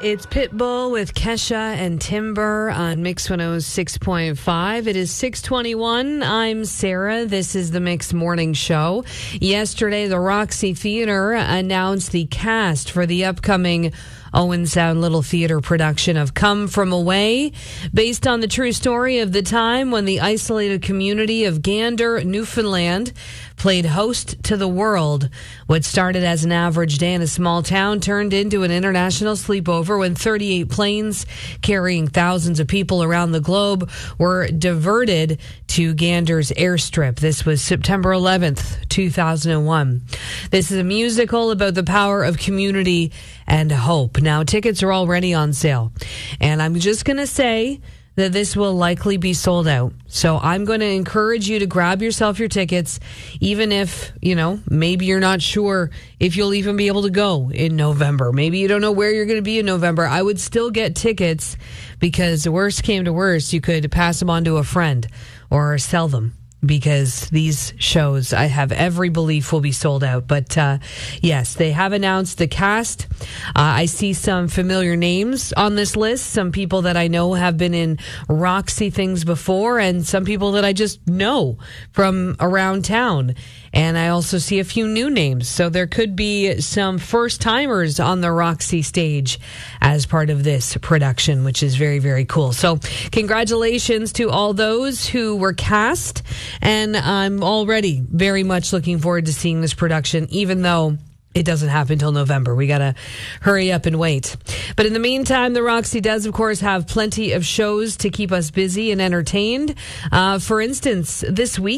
It's Pitbull with Kesha and Timber on Mix 106.5. It is 6:21. I'm Sarah. This is the Mix Morning Show. Yesterday, the Roxy Theater announced the cast for the upcoming Owen Sound Little Theater production of Come From Away, based on the true story of the time when the isolated community of Gander, Newfoundland, played host to the world. What started as an average day in a small town turned into an international sleepover when 38 planes carrying thousands of people around the globe were diverted to Gander's airstrip. This was September 11th, 2001. This is a musical about the power of community and hope. Now, tickets are already on sale, and I'm just going to say that this will likely be sold out. So I'm going to encourage you to grab yourself your tickets, even if, maybe you're not sure if you'll even be able to go in November. Maybe you don't know where you're going to be in November. I would still get tickets, because the worst came to worst, you could pass them on to a friend or sell them, because these shows, I have every belief, will be sold out. But yes, they have announced the cast. I see some familiar names on this list, some people that I know have been in Roxy things before, and some people that I just know from around town. And I also see a few new names. So there could be some first-timers on the Roxy stage as part of this production, which is very, very cool. So congratulations to all those who were cast. And I'm already very much looking forward to seeing this production, even though it doesn't happen until November. We got to hurry up and wait. But in the meantime, the Roxy does, of course, have plenty of shows to keep us busy and entertained. For instance, this week,